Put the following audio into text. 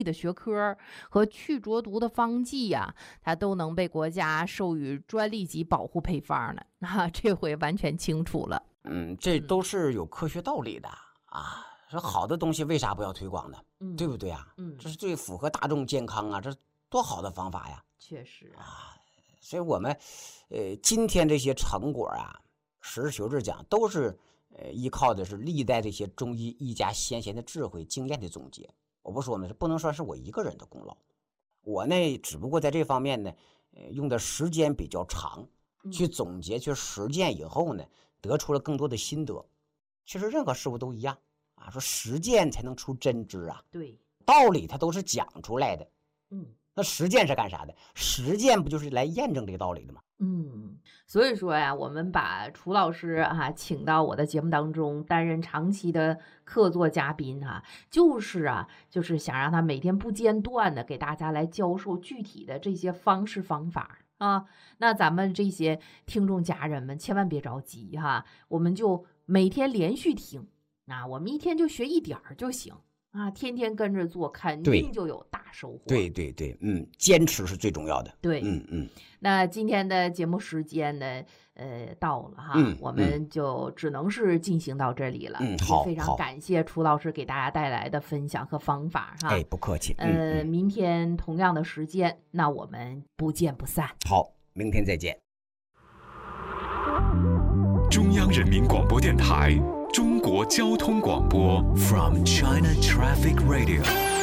的学科和去浊毒的方剂呀，它都能被国家授予专利级保护配方呢。这回完全清楚了。 这都是有科学道理的啊。说好的东西为啥不要推广呢？对不对啊？这是最符合大众健康啊，这多好的方法呀！ 确实啊，所以我们今天这些成果啊，实事求是讲，都是依靠的是历代这些中医医家先贤的智慧经验的总结。我不说呢，不能说是我一个人的功劳，我呢只不过在这方面呢，用的时间比较长，去总结去实践以后呢，得出了更多的心得。其实任何事物都一样啊，说实践才能出真知啊。 对， 道理它都是讲出来的。那实践是干啥的？实践不就是来验证这个道理的吗？ 所以说呀，我们把楚老师请到我的节目当中担任长期的客座嘉宾就是想让他每天不间断的给大家来教授具体的这些方式方法啊。那咱们这些听众家人们千万别着急我们就每天连续听我们一天就学一点就行天天跟着做，肯定就有大收获。 对，坚持是最重要的。 对，那今天的节目时间呢，到了我们就只能是进行到这里了。 好， 非常感谢楚老师给大家带来的分享和方法不客气。 明天同样的时间，那我们不见不散。 好，明天再见。 中央人民广播电台中国交通广播 From China Traffic Radio